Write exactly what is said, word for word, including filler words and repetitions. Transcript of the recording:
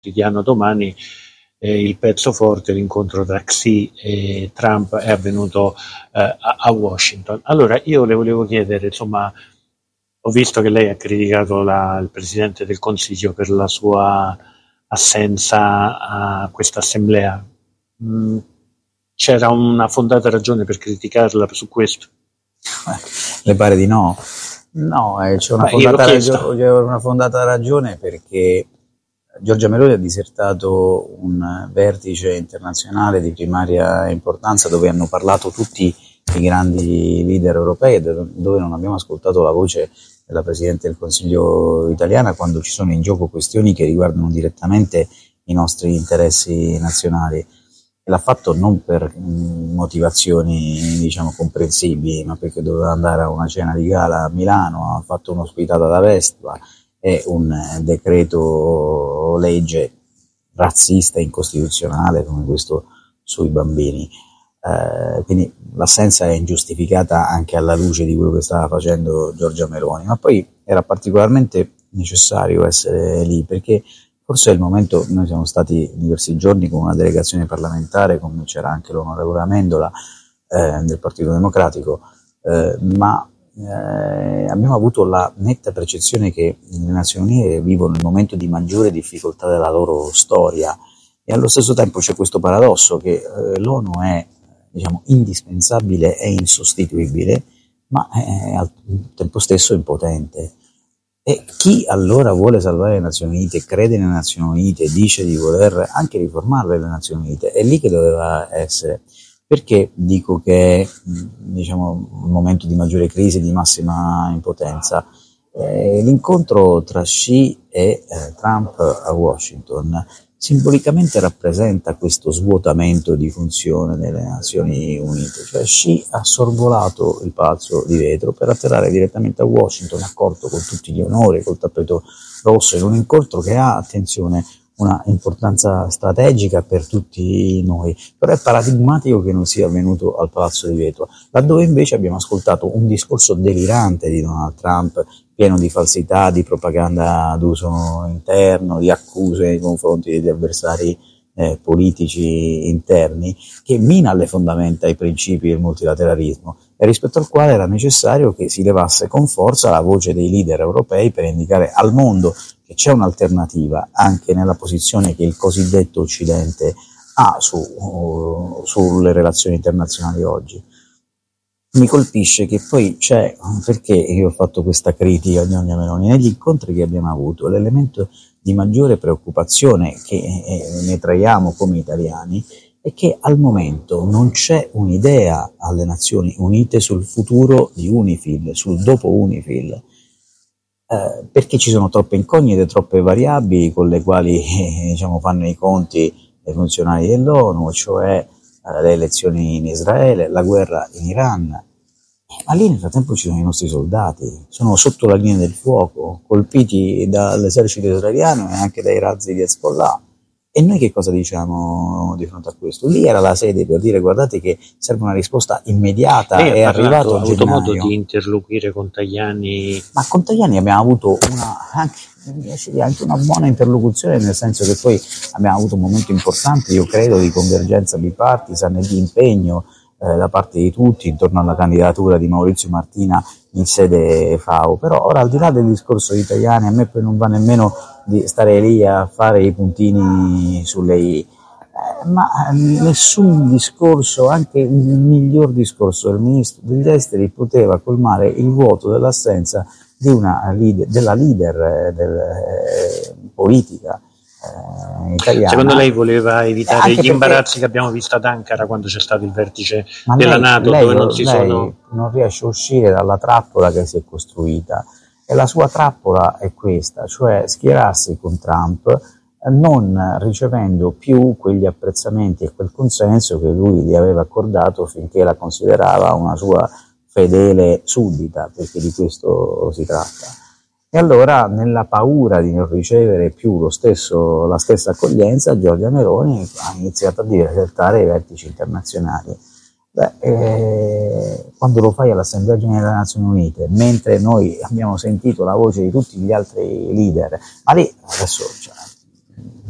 quotidiano domani, eh, il pezzo forte, l'incontro tra Xi e Trump è avvenuto eh, a, a Washington. Allora io le volevo chiedere, insomma, ho visto che lei ha criticato la, il Presidente del Consiglio per la sua assenza a questa assemblea. Mm, c'era una fondata ragione per criticarla su questo? Le pare di no? No, eh, c'è, una fondata ragio- c'è una fondata ragione perché Giorgia Meloni ha disertato un vertice internazionale di primaria importanza dove hanno parlato tutti i grandi leader europei e dove non abbiamo ascoltato la voce della Presidente del Consiglio italiana quando ci sono in gioco questioni che riguardano direttamente i nostri interessi nazionali. E l'ha fatto non per motivazioni, diciamo, comprensibili, ma perché doveva andare a una cena di gala a Milano, ha fatto un'ospitata da Vespa e un decreto legge razzista e incostituzionale come questo sui bambini. Eh, quindi l'assenza è ingiustificata anche alla luce di quello che stava facendo Giorgia Meloni, ma poi era particolarmente necessario essere lì perché forse è il momento. Noi siamo stati diversi giorni con una delegazione parlamentare, come c'era anche l'onorevole Amendola eh, del Partito Democratico, eh, ma eh, abbiamo avuto la netta percezione che le Nazioni Unite vivono il momento di maggiore difficoltà della loro storia e allo stesso tempo c'è questo paradosso che eh, l'ONU è, diciamo, indispensabile e insostituibile, ma è al tempo stesso impotente. E chi allora vuole salvare le Nazioni Unite, crede nelle Nazioni Unite, dice di voler anche riformarle le Nazioni Unite, è lì che doveva essere. Perché dico che è, diciamo, un momento di maggiore crisi, di massima impotenza? Eh, l'incontro tra Xi e eh, Trump a Washington simbolicamente rappresenta questo svuotamento di funzione delle Nazioni Unite, cioè Xi ha sorvolato il palazzo di vetro per atterrare direttamente a Washington, accolto con tutti gli onori, col tappeto rosso, in un incontro che ha, attenzione, una importanza strategica per tutti noi, però è paradigmatico che non sia avvenuto al palazzo di vetro, laddove invece abbiamo ascoltato un discorso delirante di Donald Trump, pieno di falsità, di propaganda d'uso interno, di accuse nei confronti degli avversari eh, politici interni, che mina alle fondamenta i principi del multilateralismo e rispetto al quale era necessario che si levasse con forza la voce dei leader europei per indicare al mondo che c'è un'alternativa anche nella posizione che il cosiddetto Occidente ha su, uh, sulle relazioni internazionali oggi. Mi colpisce che poi c'è, perché io ho fatto questa critica a Giorgia Meloni, negli incontri che abbiamo avuto l'elemento di maggiore preoccupazione che eh, ne traiamo come italiani è che al momento non c'è un'idea alle Nazioni Unite sul futuro di UNIFIL, sul dopo UNIFIL, eh, perché ci sono troppe incognite, troppe variabili con le quali eh, diciamo, fanno i conti i funzionari dell'ONU, cioè eh, le elezioni in Israele, la guerra in Iran. Ma lì nel frattempo ci sono i nostri soldati, sono sotto la linea del fuoco, colpiti dall'esercito israeliano e anche dai razzi di Hezbollah. E noi che cosa diciamo di fronte a questo? Lì era la sede per dire guardate che serve una risposta immediata, Lei è arrivato ha a avuto gennaio. modo di interloquire con Tajani? Ma con Tajani abbiamo avuto una, anche, anche una buona interlocuzione, nel senso che poi abbiamo avuto un momento importante, io credo, di convergenza bipartisan e di impegno Eh, da parte di tutti intorno alla candidatura di Maurizio Martina in sede FAO. Però ora, al di là del discorso di Tajani, a me poi non va nemmeno di stare lì a fare i puntini sulle i, eh, ma nessun discorso, anche il miglior discorso del ministro degli esteri, poteva colmare il vuoto dell'assenza di una leader, della leader del, eh, politica Eh, italiana. Secondo lei voleva evitare Anche gli imbarazzi perché, che abbiamo visto ad Ankara quando c'è stato il vertice ma della lei, NATO, lei, dove non si lei sono... non riesce a uscire dalla trappola che si è costruita, e la sua trappola è questa, cioè schierarsi con Trump non ricevendo più quegli apprezzamenti e quel consenso che lui gli aveva accordato finché la considerava una sua fedele suddita, perché di questo si tratta. E allora, nella paura di non ricevere più lo stesso, la stessa accoglienza, Giorgia Meloni ha iniziato a disertare i vertici internazionali. Beh, eh, quando lo fai all'Assemblea Generale delle Nazioni Unite, mentre noi abbiamo sentito la voce di tutti gli altri leader, ma lì adesso cioè,